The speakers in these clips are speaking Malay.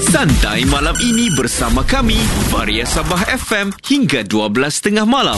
Santai malam ini bersama kami, Varia Sabah FM hingga 12.30 malam.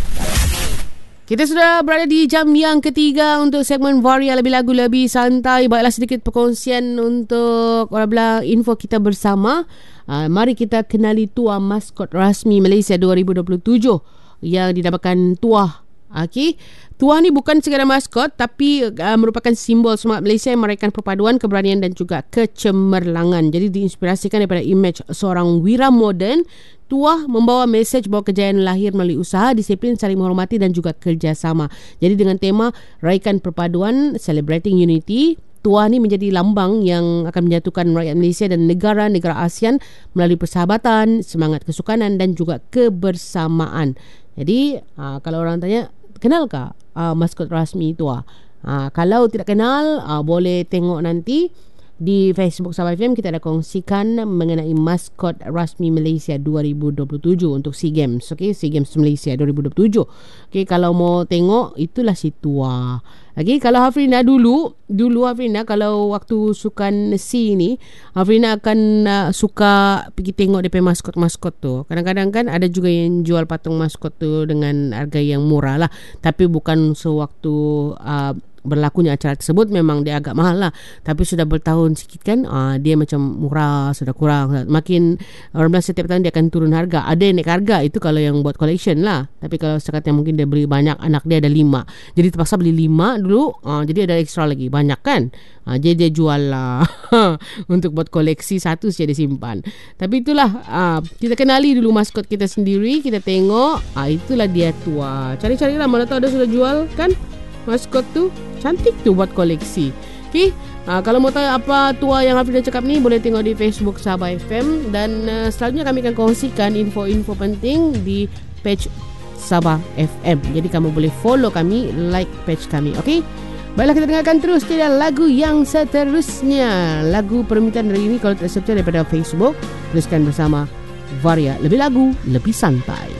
Kita sudah berada di jam yang ketiga untuk segmen Varia Lebih Lagu Lebih Santai. Baiklah, sedikit perkongsian untuk info kita bersama. Mari kita kenali Tuah Maskot Rasmi Malaysia 2027 yang dinamakan Tuah. Okay. Tuah ni bukan sekadar maskot tapi merupakan simbol semangat Malaysia yang meraihkan perpaduan, keberanian dan juga kecemerlangan. Jadi diinspirasikan daripada imej seorang wira moden. Tuah membawa mesej bahawa kejayaan lahir melalui usaha, disiplin, saling menghormati dan juga kerjasama. Jadi dengan tema Raikan Perpaduan, Celebrating Unity, Tuah ni menjadi lambang yang akan menyatukan rakyat Malaysia dan negara-negara ASEAN melalui persahabatan, semangat kesukanan dan juga kebersamaan. Jadi kalau orang tanya, kenalkah maskot rasmi Tuah? Kalau tidak kenal, boleh tengok nanti di Facebook Sabah FM. Kita ada kongsikan mengenai maskot rasmi Malaysia 2027 untuk SEA Games. Okay, SEA Games Malaysia 2027. Okay, kalau mau tengok, itulah si Tuah. Okay, kalau Hafrina dulu Hafrina kalau waktu sukan SEA ni, Hafrina akan suka pergi tengok DP maskot-maskot tu. Kadang-kadang kan ada juga yang jual patung maskot tu dengan harga yang murah lah. Tapi bukan sewaktu berlakunya acara tersebut memang dia agak mahal lah. Tapi sudah bertahun sikit kan, dia macam murah, sudah kurang. Makin setiap tahun dia akan turun harga. Ada yang naik harga, itu kalau yang buat collection lah. Tapi kalau sekatnya mungkin dia beli banyak, anak dia ada 5, jadi terpaksa beli 5 dulu, jadi ada ekstra lagi banyak kan. Jadi dia jual lah untuk buat koleksi, satu saja dia simpan. Tapi itulah, kita kenali dulu maskot kita sendiri. Kita tengok, itulah dia Tuah. Cari-carilah, mana tahu ada sudah jual kan maskot tu. Cantik tu buat koleksi. Okay, kalau mau tahu apa Tuah yang Hafrina cakap ni, boleh tengok di Facebook Sabah FM. Dan selanjutnya kami akan kongsikan info-info penting di page Sabah FM. Jadi kamu boleh follow kami, like page kami. Okay, baiklah, kita dengarkan terus tidak lagu yang seterusnya. Lagu permintaan hari ini kalau tidak seperti daripada Facebook, tuliskan bersama Varia Lebih Lagu Lebih Santai.